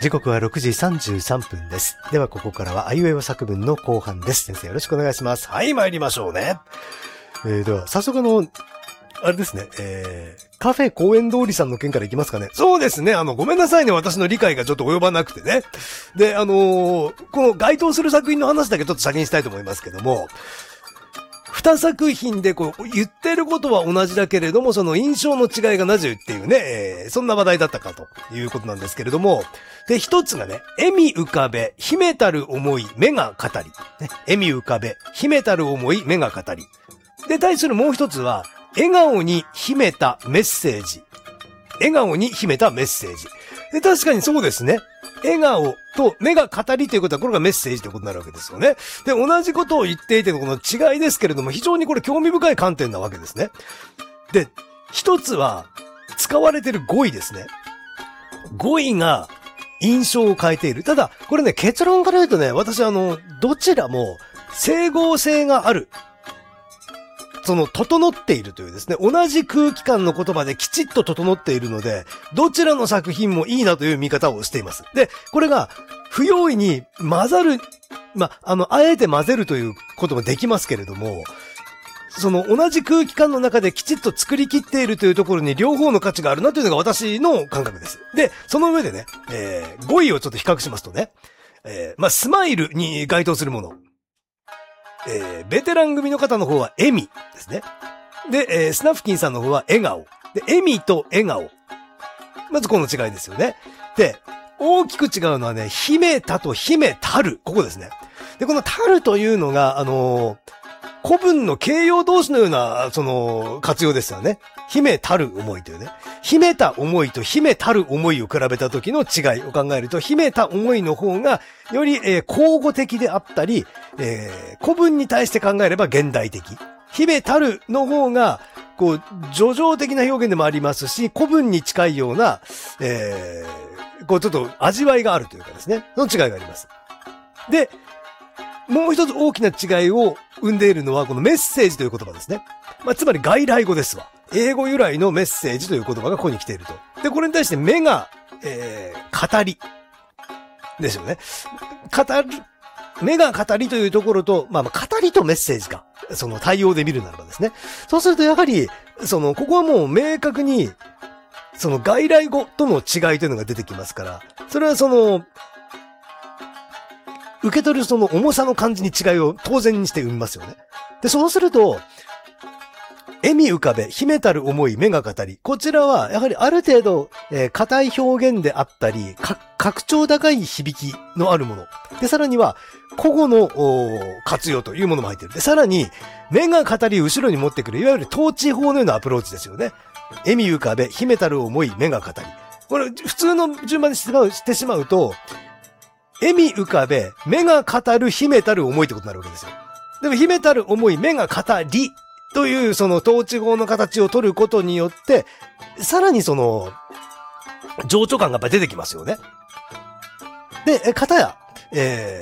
時刻は6時33分です。ではここからはあいうえお作文の後半です。先生よろしくお願いします。 はい、参りましょうね。 では早速あれですね、カフェ公園通りさんの件からいきますかね。 そうですね。ごめんなさいね。私の理解がちょっと及ばなくてね。で、この該当する作品の話だけちょっと先にしたいと思いますけども、二作品で言ってることは同じだけれども、その印象の違いがなぜっていうね、そんな話題だったかということなんですけれども、で、一つがね、笑み浮かべ、秘めたる思い、目が語り。ね、笑み浮かべ、秘めたる思い、目が語り。で、対するもう一つは、笑顔に秘めたメッセージ。笑顔に秘めたメッセージ。で、確かにそうですね。笑顔と目が語りということは、これがメッセージということになるわけですよね。で、同じことを言っていてのこの違いですけれども、非常にこれ興味深い観点なわけですね。で、一つは、使われている語彙ですね。語彙が印象を変えている。ただ、これね、結論から言うとね、私どちらも整合性がある。整っているというですね、同じ空気感の言葉できちっと整っているので、どちらの作品もいいなという見方をしています。で、これが、不用意に混ざる、あえて混ぜるということもできますけれども、同じ空気感の中できちっと作り切っているというところに両方の価値があるなというのが私の感覚です。で、その上でね、語彙をちょっと比較しますとね、スマイルに該当するもの。ベテラン組の方の方は笑みですね。で、スナフキンさんの方は笑顔。で、笑みと笑顔。まずこの違いですよね。で、大きく違うのはね、秘めたと秘めたる。ここですね。で、このたるというのが、古文の形容動詞のような、活用ですよね。秘めたる思いというね。秘めた思いと秘めたる思いを比べた時の違いを考えると、秘めた思いの方が、より、口語的であったり、古文に対して考えれば現代的。秘めたるの方が、叙情的な表現でもありますし、古文に近いような、ちょっと味わいがあるというかですね。その違いがあります。で、もう一つ大きな違いを生んでいるのは、このメッセージという言葉ですね。つまり外来語ですわ。英語由来のメッセージという言葉がここに来ていると。で、これに対して目が、語り。ですよね。目が語りというところと、語りとメッセージか。対応で見るならばですね。そうするとやはり、ここはもう明確に、外来語との違いというのが出てきますから、それは受け取る重さの感じに違いを当然にして生みますよね。で、そうすると、笑み浮かべ、秘めたる思い、目が語り。こちらは、やはりある程度、硬い表現であったり、格調高い響きのあるもの。で、さらには、古語の活用というものも入っている。で、さらに、目が語り後ろに持ってくる、いわゆる統治法のようなアプローチですよね。笑み浮かべ、秘めたる思い、目が語り。これ、普通の順番にしてしまうと、笑み浮かべ、目が語る、秘めたる思いってことになるわけですよ。でも、秘めたる思い、目が語り、という統治法の形を取ることによって、さらに情緒感がやっぱり出てきますよね。で、片や、